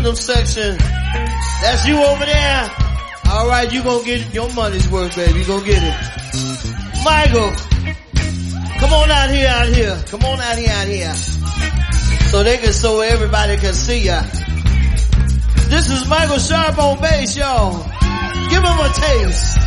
rhythm section. That's you over there. All right, you gonna get your money's worth, baby. You gonna get it. Michael, come on out here. Come on out here. So everybody can see ya. This is Michael Sharp on bass, y'all. Give him a taste.